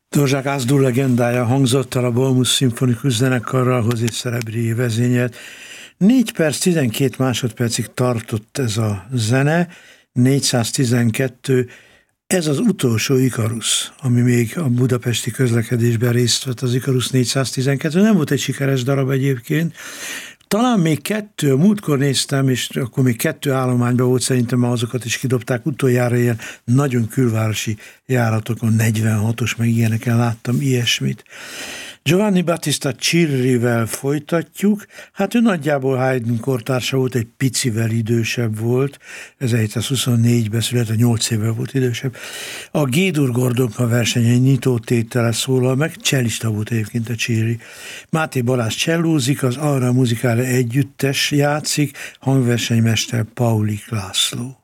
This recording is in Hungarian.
Dvořák Ázdú legendája hangzott el a Balmus Szimfonikus Zenekarral, José Serebrii vezényelt. 4 perc 12 másodpercig tartott ez a zene, 412. Ez az utolsó Ikarus, ami még a budapesti közlekedésben részt vett, az Ikarus 412. Nem volt egy sikeres darab egyébként. Talán még 2, múltkor néztem, és akkor még 2 állományban volt, szerintem azokat is kidobták. Utoljára ilyen nagyon külvárosi járatokon, 46-os, meg ilyeneken láttam ilyesmit. Giovanni Battista Cirrivel folytatjuk. Hát ő nagyjából Haydn kortársa volt, egy picivel idősebb volt, 1724-ben született, 8 évvel volt idősebb. A G-dur Gordonka versenyen nyitótétele szólal meg, csellista volt egyébként a Cirri. Máté Balázs csellózik, az Aura Musicale együttes játszik, hangversenymester Paulik László.